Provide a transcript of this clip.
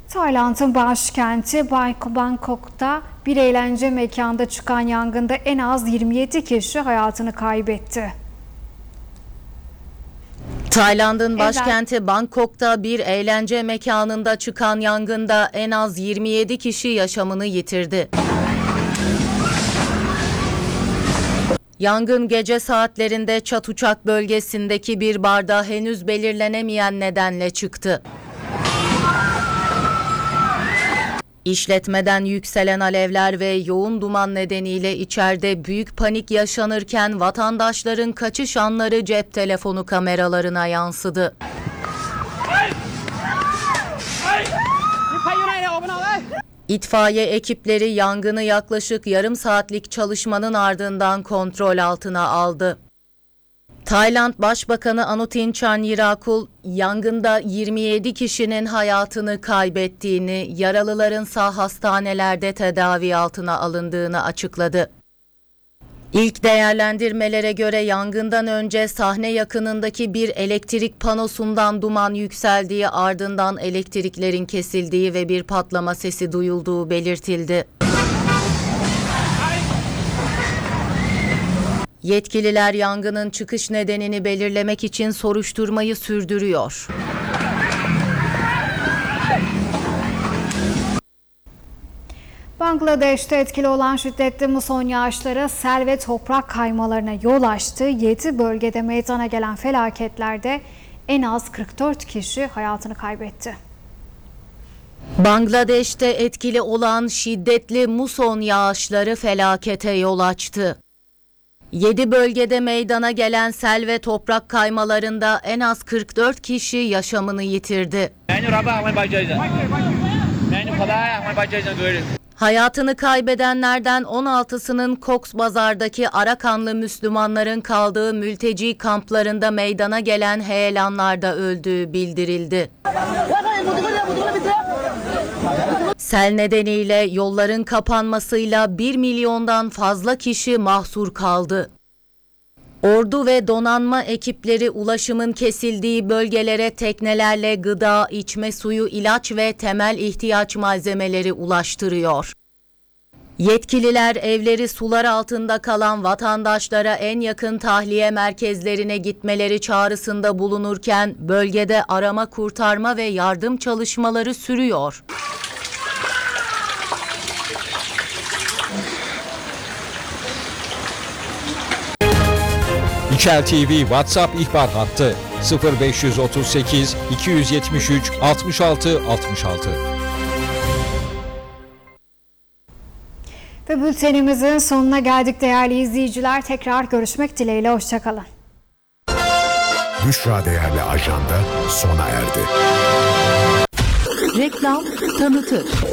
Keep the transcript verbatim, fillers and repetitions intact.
Tayland'ın başkenti Bangkok'ta bir eğlence mekanında çıkan yangında en az yirmi yedi kişi hayatını kaybetti. Tayland'ın başkenti Bangkok'ta bir eğlence mekanında çıkan yangında en az yirmi yedi kişi yaşamını yitirdi. Yangın gece saatlerinde Chatuchak bölgesindeki bir barda henüz belirlenemeyen nedenle çıktı. İşletmeden yükselen alevler ve yoğun duman nedeniyle içeride büyük panik yaşanırken vatandaşların kaçış anları cep telefonu kameralarına yansıdı. İtfaiye ekipleri yangını yaklaşık yarım saatlik çalışmanın ardından kontrol altına aldı. Tayland Başbakanı Anutin Charnvirakul, yangında yirmi yedi kişinin hayatını kaybettiğini, yaralılarınsa hastanelerde tedavi altına alındığını açıkladı. İlk değerlendirmelere göre yangından önce sahne yakınındaki bir elektrik panosundan duman yükseldiği, ardından elektriklerin kesildiği ve bir patlama sesi duyulduğu belirtildi. Yetkililer yangının çıkış nedenini belirlemek için soruşturmayı sürdürüyor. Bangladeş'te etkili olan şiddetli muson yağışları sel ve toprak kaymalarına yol açtı. yedi bölgede meydana gelen felaketlerde en az kırk dört kişi hayatını kaybetti. Bangladeş'te etkili olan şiddetli muson yağışları felakete yol açtı. yedi bölgede meydana gelen sel ve toprak kaymalarında en az kırk dört kişi yaşamını yitirdi. Hayatını kaybedenlerden on altısının Cox's Bazar'daki Arakanlı Müslümanların kaldığı mülteci kamplarında meydana gelen heyelanlarda öldüğü bildirildi. Sel nedeniyle yolların kapanmasıyla bir milyondan fazla kişi mahsur kaldı. Ordu ve donanma ekipleri ulaşımın kesildiği bölgelere teknelerle gıda, içme suyu, ilaç ve temel ihtiyaç malzemeleri ulaştırıyor. Yetkililer evleri sular altında kalan vatandaşlara en yakın tahliye merkezlerine gitmeleri çağrısında bulunurken bölgede arama, kurtarma ve yardım çalışmaları sürüyor. İçel T V WhatsApp ihbar hattı sıfır beş otuz sekiz iki yetmiş üç altmış altı altmış altı. Ve bültenimizin sonuna geldik değerli izleyiciler. Tekrar görüşmek dileğiyle. Hoşçakalın. Büşra Değerli Ajanda sona erdi. Reklam tanıtır.